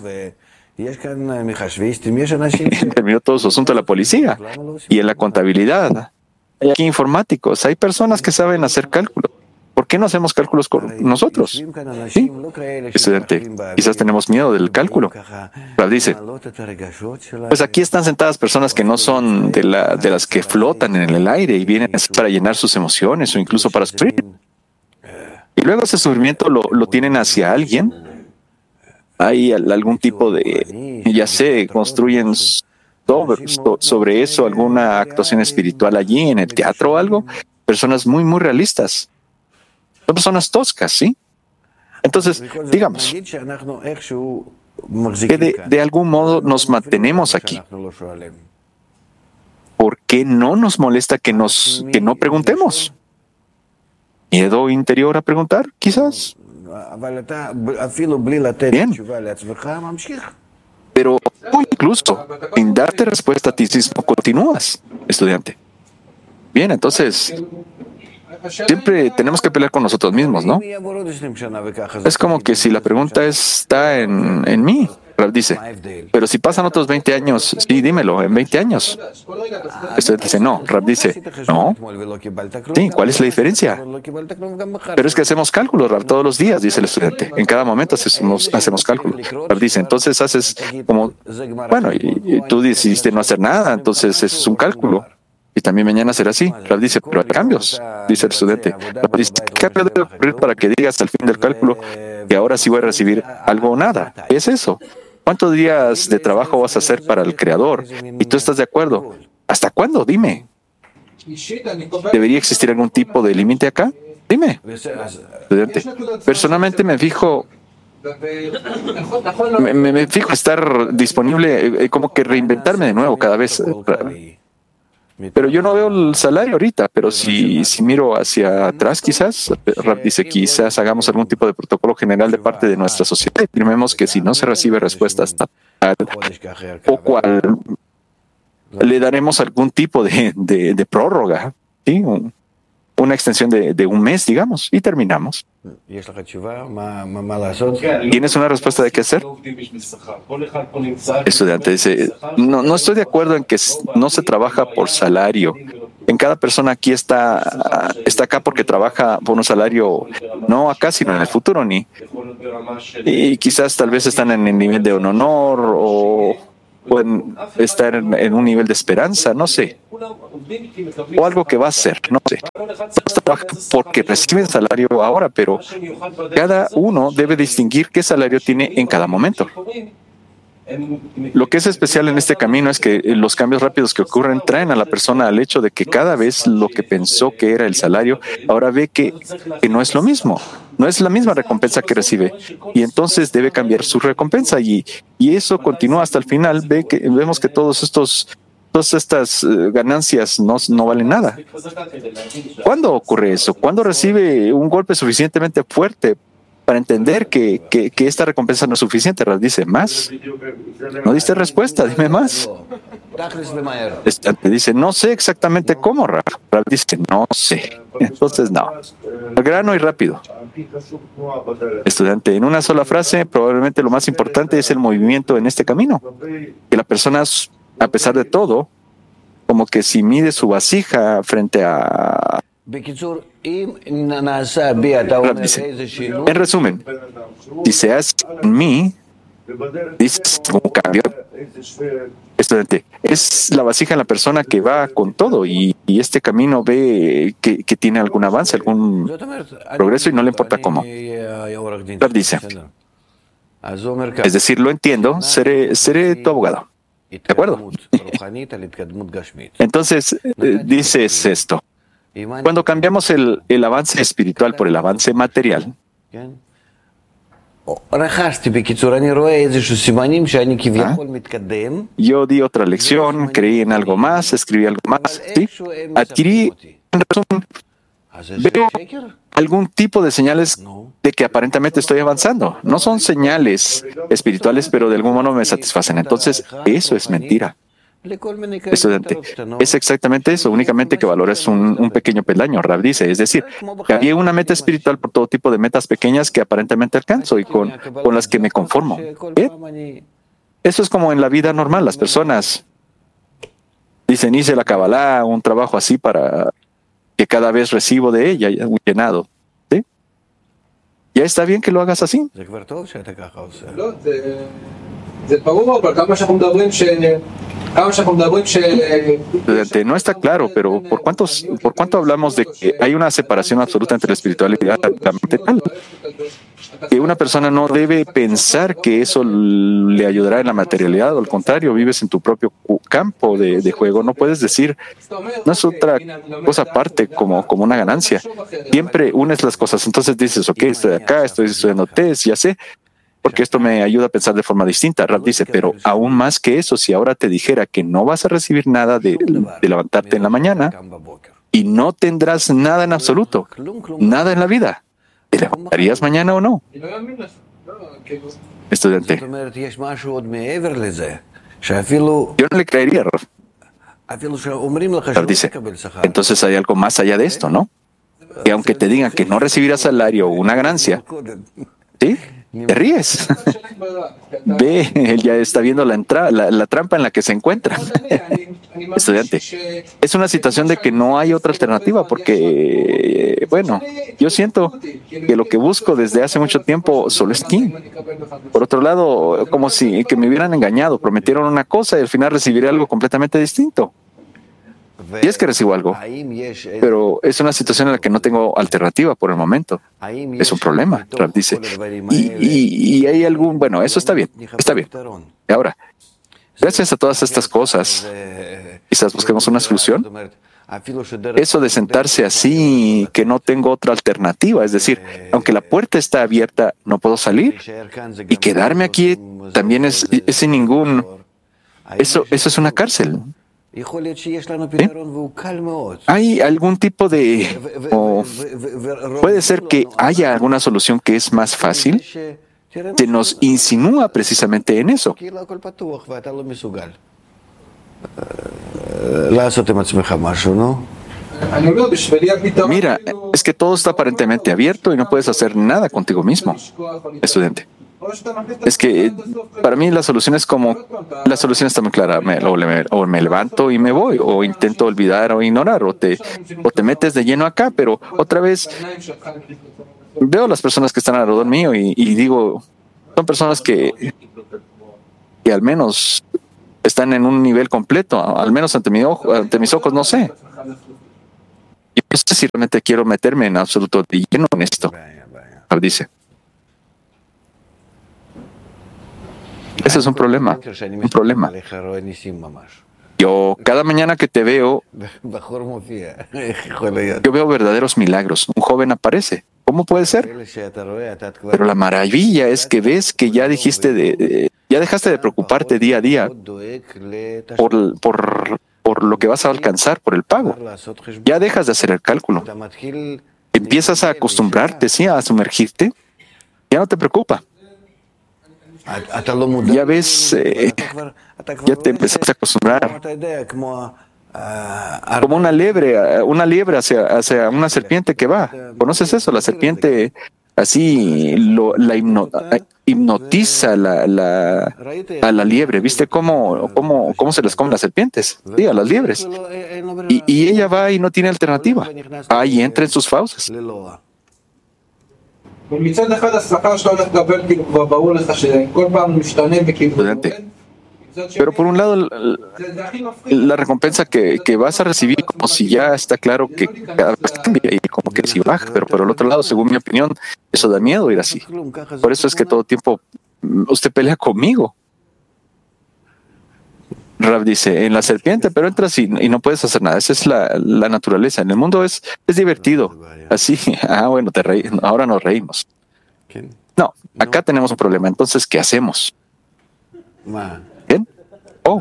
Speaker 1: terminó todo su asunto de la policía y en la contabilidad. Hay aquí informáticos, hay personas que saben hacer cálculos. ¿Por qué no hacemos cálculos con nosotros? Sí, estudiante, quizás tenemos miedo del cálculo. Rav dice, pues aquí están sentadas personas que no son de, la, de las que flotan en el aire y vienen para llenar sus emociones o incluso para sufrir. Y luego ese sufrimiento lo, lo tienen hacia alguien. Hay algún tipo de, ya sé, construyen sobre, sobre eso alguna actuación espiritual allí en el teatro o algo. Personas muy, muy realistas. Son personas toscas, ¿sí? Entonces, digamos, que de, de algún modo nos mantenemos aquí. ¿Por qué no nos molesta que, nos, que no preguntemos? ¿Miedo interior a preguntar, quizás? Bien. Pero tú incluso, sin darte respuesta a ti mismo, continúas, estudiante. Bien, entonces, siempre tenemos que pelear con nosotros mismos, ¿no? Es como que si la pregunta está en, en mí, Rav dice, pero si pasan otros veinte años, sí, dímelo, en veinte años. Estudiante dice, no. Rav dice, no. Sí, ¿cuál es la diferencia? Pero es que hacemos cálculos, Rav, todos los días, dice el estudiante. En cada momento hacemos, hacemos cálculos. Rav dice, entonces haces como, bueno, y, y tú decidiste no hacer nada, entonces eso es un cálculo. Y también mañana será así. Rav dice, pero hay cambios, dice el estudiante. Rav dice, ¿qué cambio debe ocurrir para que digas al fin del cálculo que ahora sí voy a recibir algo o nada? ¿Qué es eso? ¿Cuántos días de trabajo vas a hacer para el Creador? ¿Y tú estás de acuerdo? ¿Hasta cuándo? Dime. ¿Debería existir algún tipo de límite acá? Dime. Estudiante. Personalmente me fijo... Me, me, me fijo estar disponible, eh, como que reinventarme de nuevo cada vez. Pero yo no veo el salario ahorita, pero si, si miro hacia atrás, quizás, Rav dice, quizás hagamos algún tipo de protocolo general de parte de nuestra sociedad y firmemos que si no se recibe respuesta hasta o cual le daremos algún tipo de, de, de prórroga, ¿sí? Una extensión de, de un mes, digamos, y terminamos. ¿Tienes una respuesta de qué hacer? Estudiante dice, no, no estoy de acuerdo en que no se trabaja por salario en cada persona aquí está, está acá porque trabaja por un salario, no acá, sino en el futuro, ni. Y quizás tal vez están en el nivel de un honor o pueden estar en, en un nivel de esperanza, no sé. O algo que va a ser, no sé. Trabajan porque reciben salario ahora, pero cada uno debe distinguir qué salario tiene en cada momento. Lo que es especial en este camino es que los cambios rápidos que ocurren traen a la persona al hecho de que cada vez lo que pensó que era el salario, ahora ve que, que no es lo mismo, no es la misma recompensa que recibe. Y entonces debe cambiar su recompensa y, y eso continúa hasta el final. Ve que, vemos que todos estos, todas estas ganancias no, no valen nada. ¿Cuándo ocurre eso? ¿Cuándo recibe un golpe suficientemente fuerte para entender que, que, que esta recompensa no es suficiente? Raf dice, ¿más? No diste respuesta, dime más. Te dice, no sé exactamente cómo, Raf. Raf dice, no sé. Entonces, no. Al grano y rápido. Estudiante, en una sola frase, probablemente lo más importante es el movimiento en este camino. Que la persona, a pesar de todo, como que si mide su vasija frente a... Dice, en resumen, si se hace en mí, dice un cambio. Estudiante, es la vasija en la persona que va con todo y, y este camino ve que, que tiene algún avance, algún progreso y no le importa cómo. Dice, es decir, lo entiendo, seré, seré tu abogado. ¿De acuerdo? Entonces, dices esto. Cuando cambiamos el, el avance espiritual por el avance material, ¿Ah? Yo di otra lección, creí en algo más, escribí algo más, ¿sí? Adquirí, en resumen, veo algún tipo de señales de que aparentemente estoy avanzando. No son señales espirituales, pero de algún modo me satisfacen. Entonces, eso es mentira. Estudiante, es exactamente eso, únicamente que valores un, un pequeño peldaño, Raf dice, es decir, que había una meta espiritual por todo tipo de metas pequeñas que aparentemente alcanzo y con, con las que me conformo. ¿Qué? Eso es como en la vida normal, las personas dicen, hice la Kabbalah, un trabajo así para que cada vez recibo de ella, un llenado. ¿Sí? Ya está bien que lo hagas así. No está claro, pero ¿por cuántos, por cuánto hablamos de que hay una separación absoluta entre la espiritualidad y la material? Que una persona no debe pensar que eso le ayudará en la materialidad, o al contrario, vives en tu propio campo de, de juego. No puedes decir, no es otra cosa aparte como, como una ganancia. Siempre unes las cosas. Entonces dices, ok, estoy acá, estoy estudiando test, ya sé, porque esto me ayuda a pensar de forma distinta. Raf dice, pero aún más que eso, si ahora te dijera que no vas a recibir nada de, de levantarte en la mañana y no tendrás nada en absoluto, nada en la vida, ¿te levantarías mañana o no? Estudiante, yo no le creería, Raf. Raf dice, entonces hay algo más allá de esto, ¿no? Que aunque te digan que no recibirás salario o una ganancia, ¿sí? Te ríes. Ve, él ya está viendo la, entrada, la, la trampa en la que se encuentra. Estudiante, es una situación de que no hay otra alternativa porque, bueno, yo siento que lo que busco desde hace mucho tiempo solo es aquí. Por otro lado, como si que me hubieran engañado, prometieron una cosa y al final recibiré algo completamente distinto. Y es que recibo algo, pero es una situación en la que no tengo alternativa por el momento. Es un problema, Raf dice. Y, y, y hay algún, bueno, eso está bien, está bien. Y ahora, gracias a todas estas cosas, quizás busquemos una solución. Eso de sentarse así, que no tengo otra alternativa, es decir, aunque la puerta está abierta, no puedo salir. Y quedarme aquí también es, es sin ningún... Eso, eso es una cárcel. ¿Sí? ¿Hay algún tipo de... o puede ser que haya alguna solución que es más fácil? Se nos insinúa precisamente en eso. Mira, es que todo está aparentemente abierto y no puedes hacer nada contigo mismo. Estudiante, Es que eh, para mí la solución es como, la solución está muy clara, me, o, me, o me levanto y me voy, o intento olvidar o ignorar, o te, o te metes de lleno acá, pero otra vez veo las personas que están alrededor mío y, y digo, son personas que, que al menos están en un nivel completo, al menos ante, mi ojo, ante mis ojos, no sé. Yo no sé si realmente quiero meterme en absoluto de lleno en esto, dice. Ese es un problema, un problema. Yo, cada mañana que te veo, yo veo verdaderos milagros. Un joven aparece. ¿Cómo puede ser? Pero la maravilla es que ves que ya dijiste de, de ya dejaste de preocuparte día a día por, por, por lo que vas a alcanzar, por el pago. Ya dejas de hacer el cálculo. Empiezas a acostumbrarte, sí, a sumergirte. Ya no te preocupa. Ya ves, eh, ya te empezaste a acostumbrar. Como una liebre, una liebre hacia, hacia una serpiente que va. ¿Conoces eso? La serpiente así lo, la hipno, hipnotiza la, la, a la liebre. ¿Viste cómo, cómo, cómo se les comen las serpientes? Sí, a las liebres. Y, y ella va y no tiene alternativa. Ahí entra en sus fauces. Pero por un lado, la recompensa que, que vas a recibir, como si ya está claro que cada vez cambia y como que si baja, pero por el otro lado, según mi opinión, eso da miedo ir así. Por eso es que todo el tiempo usted pelea conmigo. Rav dice, en la serpiente, pero entras y, y no puedes hacer nada. Esa es la, la naturaleza. En el mundo es, es divertido. Así, ah, bueno, te reí, ahora nos reímos. No, acá tenemos un problema. Entonces, ¿qué hacemos? Bien. Oh.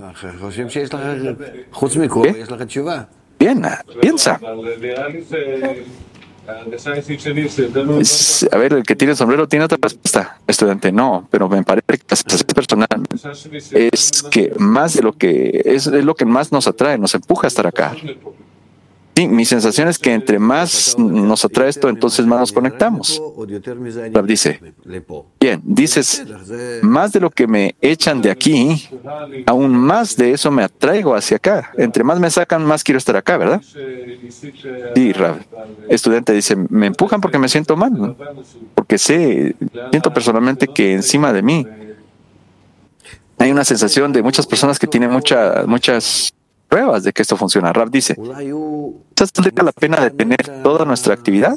Speaker 1: ¿Qué? Bien, piensa. Es, a ver, el que tiene el sombrero tiene otra respuesta, estudiante. No, pero me parece que la sensación personal es que más de lo que es, es lo que más nos atrae, nos empuja a estar acá. Sí, mi sensación es que entre más nos atrae esto, entonces más nos conectamos. Rab dice, bien, dices, más de lo que me echan de aquí, aún más de eso me atraigo hacia acá. Entre más me sacan, más quiero estar acá, ¿verdad? Sí, Rab. Estudiante dice, me empujan porque me siento mal, ¿no? Porque sé, siento personalmente que encima de mí hay una sensación de muchas personas que tienen muchas, muchas pruebas de que esto funciona. Rab dice, ¿quizás valdría la pena detener toda nuestra actividad?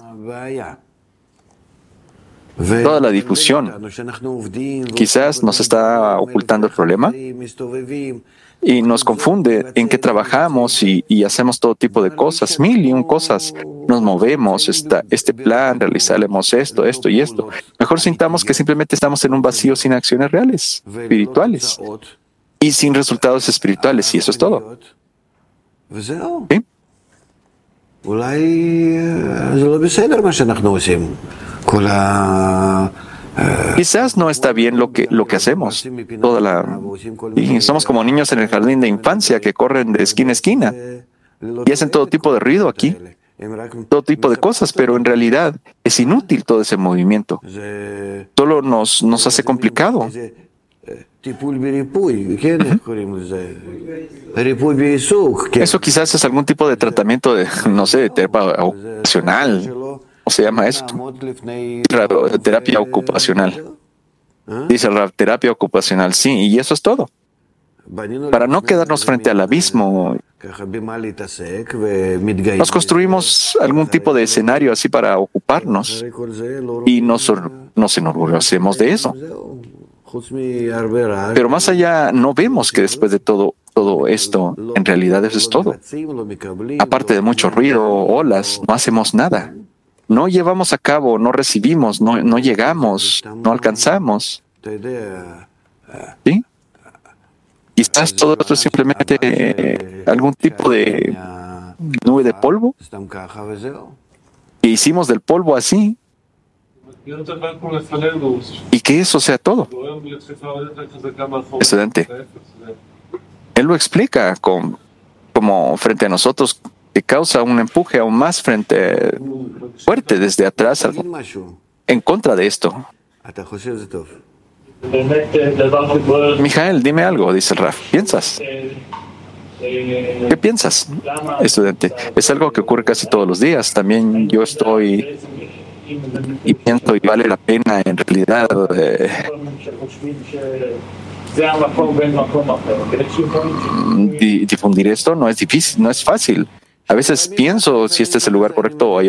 Speaker 1: Toda la difusión. Quizás nos está ocultando el problema y nos confunde en que trabajamos y, y hacemos todo tipo de cosas, mil y un cosas. Nos movemos, esta, este plan, realizaremos esto, esto y esto. Mejor sintamos que simplemente estamos en un vacío sin acciones reales, espirituales y sin resultados espirituales, y eso es todo. ¿Sí? Quizás no está bien lo que, lo que hacemos. Toda la, y somos como niños en el jardín de infancia que corren de esquina a esquina y hacen todo tipo de ruido aquí, todo tipo de cosas, pero en realidad es inútil todo ese movimiento. Solo nos, nos hace complicado. Eso quizás es algún tipo de tratamiento de, no sé, de terapia ocupacional. ¿Cómo se llama eso? Terapia ocupacional. Dice el Rav, terapia ocupacional, sí, y eso es todo. Para no quedarnos frente al abismo, nos construimos algún tipo de escenario así para ocuparnos y nos, nos enorgullecemos de eso. Pero más allá no vemos que después de todo, todo esto, en realidad eso es todo. Aparte de mucho ruido, olas, no hacemos nada. No llevamos a cabo, no recibimos, no, no llegamos, no alcanzamos. ¿Sí? Quizás todo esto es simplemente eh, algún tipo de nube de polvo. Y hicimos del polvo así. Y que eso sea todo. Estudiante, él lo explica con, como frente a nosotros, que causa un empuje aún más frente fuerte desde atrás en contra de esto. Mijael, dime algo, dice el Raf. ¿Piensas? ¿Qué piensas, estudiante? Es algo que ocurre casi todos los días. También yo estoy y pienso y vale la pena en realidad eh, di- difundir esto. No es difícil, no es fácil. A veces pienso si este es el lugar correcto o hay